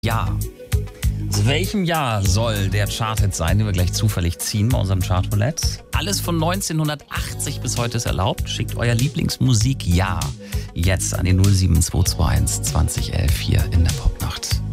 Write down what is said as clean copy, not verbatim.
Jahr. Aus welchem Jahr soll der Charthit sein, den wir gleich zufällig ziehen bei unserem Chartroulette? Alles von 1980 bis heute ist erlaubt. Schickt euer Lieblingsmusikjahr jetzt an die 07221 2011 hier in der Popnacht.